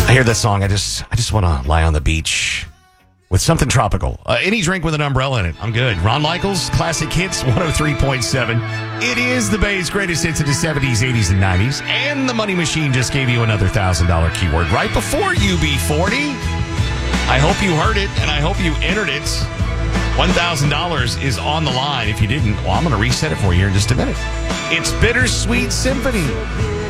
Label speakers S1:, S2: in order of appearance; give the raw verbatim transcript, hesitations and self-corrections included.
S1: I hear this song. I just, I just want to lie on the beach with something tropical. Uh, any drink with an umbrella in it. I'm good. Ron Michaels, Classic Hits, one oh three point seven. It is the Bay's greatest hits of the seventies, eighties, and nineties. And the Money Machine just gave you another one thousand dollars keyword right before U B forty. I hope you heard it, and I hope you entered it. one thousand dollars is on the line. If you didn't, well, I'm going to reset it for you here in just a minute. It's Bittersweet Symphony.